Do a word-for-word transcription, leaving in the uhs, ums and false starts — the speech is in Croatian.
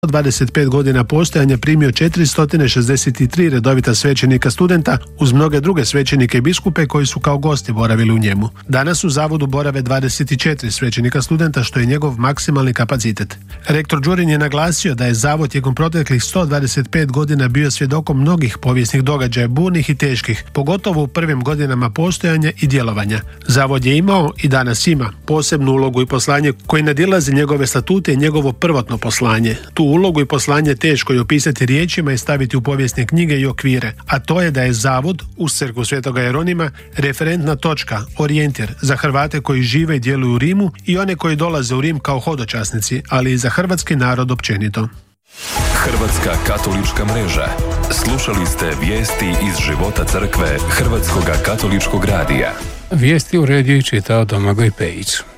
dvadeset pet godina postojanja primio četiristo šezdeset tri redovita svećenika studenta uz mnoge druge svećenike i biskupe koji su kao gosti boravili u njemu. Danas u zavodu borave dvadeset četiri svećenika studenta, što je njegov maksimalni kapacitet. Rektor Đurin je naglasio da je zavod tijekom proteklih sto dvadeset pet godina bio svjedokom mnogih povijesnih događaja, burnih i teških, pogotovo u prvim godinama postojanja i djelovanja. Zavod je imao i danas ima posebnu ulogu i poslanje koji nadilazi njegove statute i njegovo prvotno poslanje. Tu ulogu i poslanje teško je opisati riječima i staviti u povijesne knjige i okvire, a to je da je zavod uz crkvu Svetoga Jeronima referentna točka, orijentir za Hrvate koji žive i djeluju u Rimu i one koji dolaze u Rim kao hodočasnici, ali i za hrvatski narod općenito. Hrvatska katolička mreža. Slušali ste vijesti iz života crkve Hrvatskoga katoličkog radija. Vijesti uredio i čitao Domagoj Pejić.